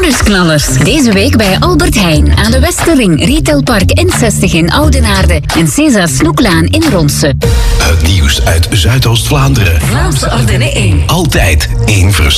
bonusknallers. Deze week bij Albert Heijn aan de Westerring, Retailpark N60 in Oudenaarde en César Snoeklaan in Ronse. Het nieuws uit Zuidoost-Vlaanderen. Vlaamse Ardennen 1. Altijd één